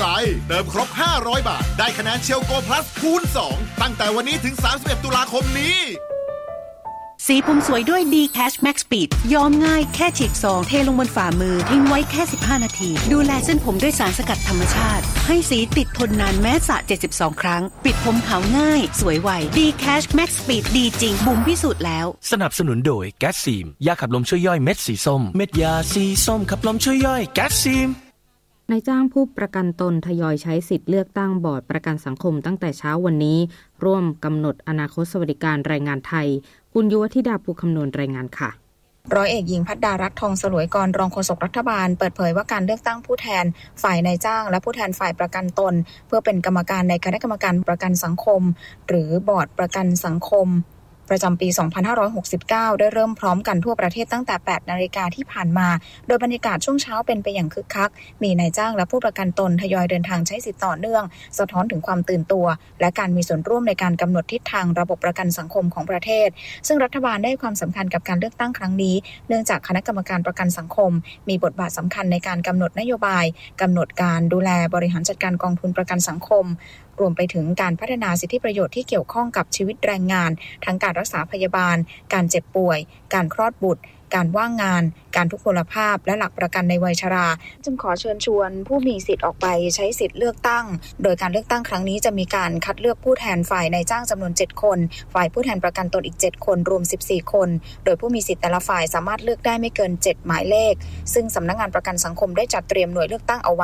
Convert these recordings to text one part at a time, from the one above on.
Drive เติมครบ500 บาทได้คะแนนเชลโกพลัสคูณ 2ตั้งแต่วันนี้ถึง31 ตุลาคมนี้สีผมสวยด้วย D-Cash Max Speed ย้อมง่ายแค่ฉีกซองเทลงบนฝ่ามือทิ้งไว้แค่15 นาทีดูแลเส้นผมด้วยสารสกัดธรรมชาติให้สีติดทนนานแม้สระ72 ครั้งปิดผมขาวง่ายสวยไว D-Cash Max Speed ดีจริงบุ๋มพิสูจน์แล้วสนับสนุนโดยแก๊สซีมยาขับลมช่วยย่อยเม็ดสีส้มเม็ดยาสีส้มขับลมช่วยย่อยแก๊สซีมนายจ้างผู้ประกันตนทยอยใช้สิทธิ์เลือกตั้งบอร์ดประกันสังคมตั้งแต่เช้าวันนี้ร่วมกำหนดอนาคตสวัสดิการแรงงานไทยคุณยุวธิดาภูคำนวณรายงานค่ะร้อยเอกหญิงภัทรารัตน์ทองสลวยกรรองโฆษกรัฐบาลเปิดเผยว่าการเลือกตั้งผู้แทนฝ่ายนายจ้างและผู้แทนฝ่ายประกันตนเพื่อเป็นกรรมการในคณะกรรมการประกันสังคมหรือบอร์ดประกันสังคมประจำปี 2569 ได้เริ่มพร้อมกันทั่วประเทศตั้งแต่ 8 นาฬิกาที่ผ่านมาโดยบรรยากาศช่วงเช้าเป็นไปอย่างคึกคักมีนายจ้างและผู้ประกันตนทยอยเดินทางใช้สิทธิต่อเนื่องสะท้อนถึงความตื่นตัวและการมีส่วนร่วมในการกำหนดทิศทางระบบประกันสังคมของประเทศซึ่งรัฐบาลได้ความสำคัญกับการเลือกตั้งครั้งนี้เนื่องจากคณะกรรมการประกันสังคมมีบทบาทสำคัญในการกำหนดนโยบายกำหนดการดูแลบริหารจัดการกองทุนประกันสังคมรวมไปถึงการพัฒนาสิทธิประโยชน์ที่เกี่ยวข้องกับชีวิตแรงงานทั้งการรักษาพยาบาลการเจ็บป่วยการคลอดบุตรการว่างงานการทุพพลภาพและหลักประกันในวัยชราจึงขอเชิญชวนผู้มีสิทธิ์ออกไปใช้สิทธิ์เลือกตั้งโดยการเลือกตั้งครั้งนี้จะมีการคัดเลือกผู้แทนฝ่ายนายจ้างจำนวน7คนฝ่ายผู้แทนประกันตนอีก7คนรวม14คนโดยผู้มีสิทธิ์แต่ละฝ่ายสามารถเลือกได้ไม่เกิน7หมายเลขซึ่งสำนักงานประกันสังคมได้จัดเตรียมหน่วยเลือกตั้งเอาไว้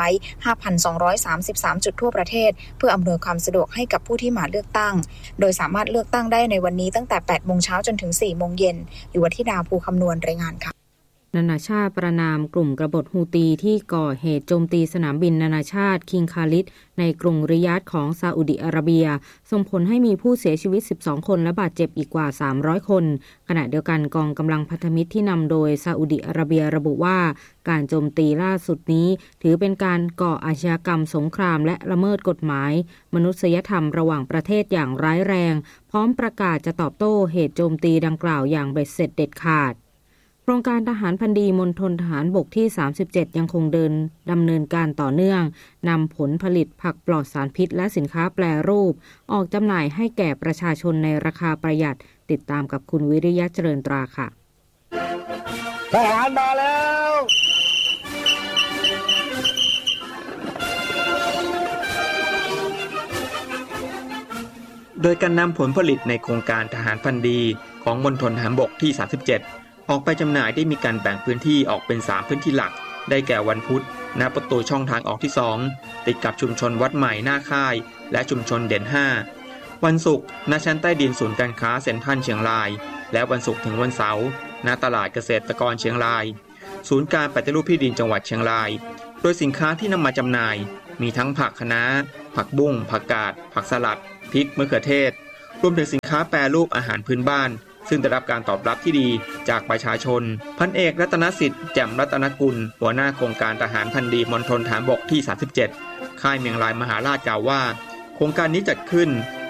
5,233 จุดทั่วประเทศเพื่ออำนวยความสะดวกให้กับผู้ที่มาเลือกตั้งโดยสามารถเลือกตั้งได้ในวันนี้ตั้งแต่ 8 โมงเช้าจนถึง 4 โมงเย็นอยู่ที่ดาภูคำนวณรายงานค่ะนานาชาติประณามกลุ่มกบฏฮูตีที่ก่อเหตุโจมตีสนามบินนานาชาติคิงคาลิดในกรุงริยาดของซาอุดิอาระเบียส่งผลให้มีผู้เสียชีวิต12คนและบาดเจ็บอีกกว่า300คนขณะเดียวกันกองกำลังพันธมิตรที่นำโดยซาอุดิอาระเบียระบุว่าการโจมตีล่าสุดนี้ถือเป็นการก่ออาชญากรรมสงครามและละเมิดกฎหมายมนุษยธรรมระหว่างประเทศอย่างร้ายแรงพร้อมประกาศจะตอบโต้เหตุโจมตีดังกล่าวอย่างเบ็ดเสร็จเด็ดขาดโครงการทหารพันดีมณฑลทหารบกที่37ยังคงดำเนินการต่อเนื่องนำผลผลิตผักปลอดสารพิษและสินค้าแปรรูปออกจำหน่ายให้แก่ประชาชนในราคาประหยัดติดตามกับคุณวิริยะเจริญตราค่ะทหารมาแล้วโดยการนำผลผลิตในโครงการทหารพันดีของมณฑลทหารบกที่37ออกไปจำหน่ายได้มีการแบ่งพื้นที่ออกเป็น3พื้นที่หลักได้แก่วันพุธณประตูช่องทางออกที่2ติดกับชุมชนวัดใหม่หน้าค่ายและชุมชนเด่น5วันศุกร์ณชั้นใต้ดินศูนย์การค้าเซ็นทรัลเชียงรายและวันศุกร์ถึงวันเสาร์ณตลาดเกษตรกรเชียงรายศูนย์การปฏิรูปที่ดินจังหวัดเชียงรายโดยสินค้าที่นำมาจำหน่ายมีทั้งผักคะน้าผักบุ้งผักกาดผักสลัดพริกมะเขือเทศรวมถึงสินค้าแปรรูปอาหารพื้นบ้านซึ่งได้รับการตอบรับที่ดีจากประชาชนพันเอกรัตนสิทธิ์แจ่มรัตนกุลหัวหน้าโครงการทหารพันดีมณฑลทหารบกที่37ค่ายเมียงรายมหาราชกล่าวว่าโครงการนี้จัดขึ้น